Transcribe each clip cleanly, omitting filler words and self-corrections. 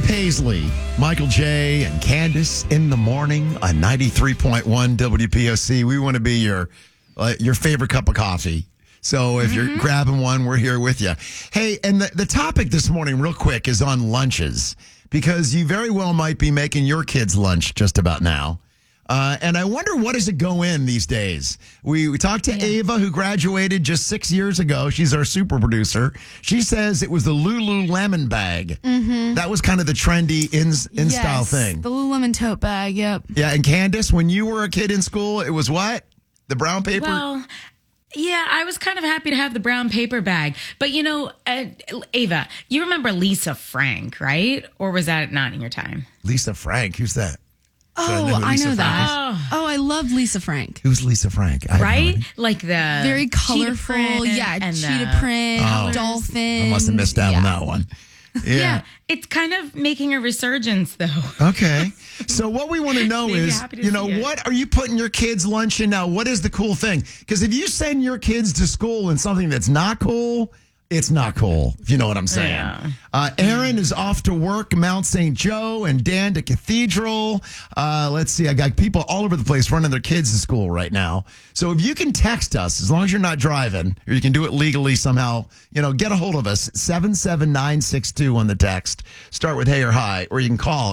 Paisley, Michael J. and Candace in the morning on 93.1 WPOC. We want to be your favorite cup of coffee. So if you're grabbing one, we're here with you. Hey, and the topic this morning, real quick, is on lunches, because you very well might be making your kids lunch just about now. And I wonder, what does it go in these days? We talked to Ava, who graduated just 6 years ago. She's our super producer. She says it was the Lululemon bag. Mm-hmm. That was kind of the trendy in-style thing. The Lululemon tote bag, yep. Yeah, and Candace, when you were a kid in school, it was what? The brown paper? Well, yeah, I was kind of happy to have the brown paper bag. But, Ava, you remember Lisa Frank, right? Or was that not in your time? Lisa Frank, who's that? Oh, I know that. Oh, I love Lisa Frank. Who's Lisa Frank? Right? Like the very colorful, cheetah print, dolphin. I must have missed out on that one. Yeah, it's kind of making a resurgence, though. Okay. So what we want to know is, what are you putting your kids' lunch in now? What is the cool thing? Because if you send your kids to school in something that's not cool, it's not cool, if you know what I'm saying. Yeah. Aaron is off to work, Mount St. Joe, and Dan to Cathedral. Let's see, I got people all over the place running their kids to school right now. So if you can text us, as long as you're not driving, or you can do it legally somehow, get a hold of us, 77962 on the text. Start with hey or hi, or you can call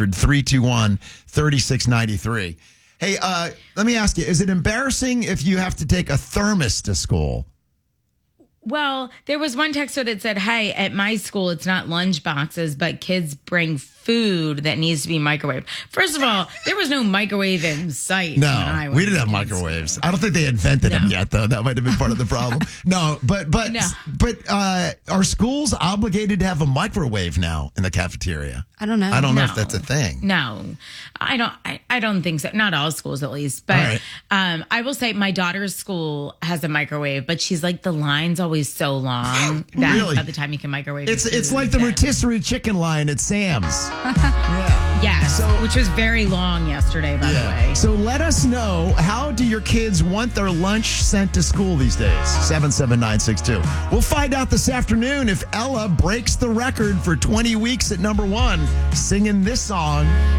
800-321-3693. Hey, let me ask you, is it embarrassing if you have to take a thermos to school? Well, there was one texter that said, hey, at my school, it's not lunch boxes, but kids bring food that needs to be microwaved. First of all, there was no microwave in sight. No, we didn't have microwaves. I don't think they invented them yet, though. That might have been part of the problem. But are schools obligated to have a microwave now in the cafeteria? I don't know. I don't know if that's a thing. No, I don't think so. Not all schools, at least. But I will say my daughter's school has a microwave, but she's like, the line's always so long that Really? by the time you can microwave it's like the rotisserie chicken line at Sam's. Yes, which was very long yesterday, by the way. So let us know, how do your kids want their lunch sent to school these days? 77962. We'll find out this afternoon if Ella breaks the record for 20 weeks at number one, singing this song.